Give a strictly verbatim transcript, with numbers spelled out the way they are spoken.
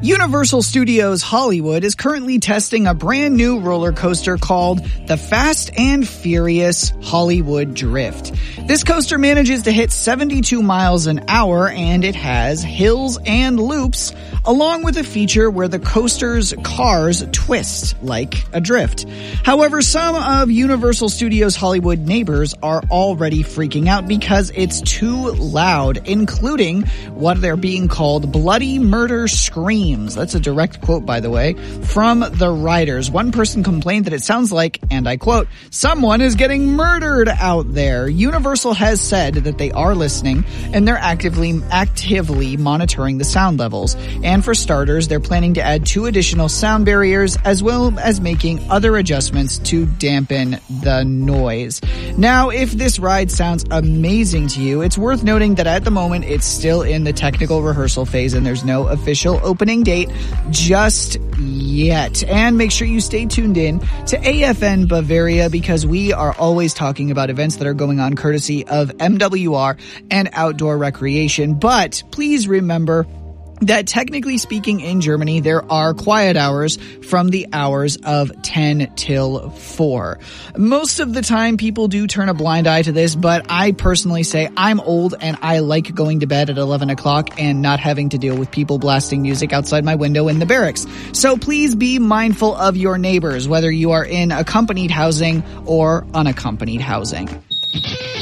Universal Studios Hollywood is currently testing a brand new roller coaster called the Fast and Furious Hollywood Drift. This coaster manages to hit seventy-two miles an hour, and it has hills and loops, along with a feature where the coaster's cars twist like a drift. However, some of Universal Studios Hollywood neighbors are already freaking out because it's too loud, including what they're being called bloody murder screams. That's a direct quote, by the way, from the riders. One person complained that it sounds like, and I quote, someone is getting murdered out there. Universal has said that they are listening and they're actively actively monitoring the sound levels. And for starters, they're planning to add two additional sound barriers as well as making other adjustments to dampen the noise. Now, if this ride sounds amazing to you, it's worth noting that at the moment it's still in the technical rehearsal phase and there's no official opening date just yet. And make sure you stay tuned in to A F N Bavaria because we are always talking about events that are going on courtesy of M W R and Outdoor Recreation. But please remember that technically speaking in Germany, there are quiet hours from the hours of ten till four. Most of the time, people do turn a blind eye to this, but I personally say I'm old and I like going to bed at eleven o'clock and not having to deal with people blasting music outside my window in the barracks. So please be mindful of your neighbors, whether you are in accompanied housing or unaccompanied housing.